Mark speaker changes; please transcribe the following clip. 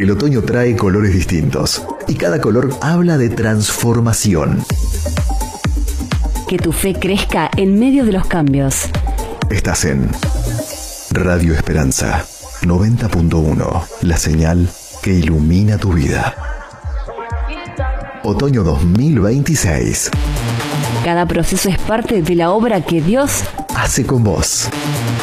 Speaker 1: El otoño trae colores distintos y cada color habla de transformación.
Speaker 2: Que tu fe crezca en medio de los cambios.
Speaker 1: Estás en Radio Esperanza 90.1, la señal que ilumina tu vida. Otoño 2026.
Speaker 2: Cada proceso es parte de la obra que Dios
Speaker 1: hace con vos.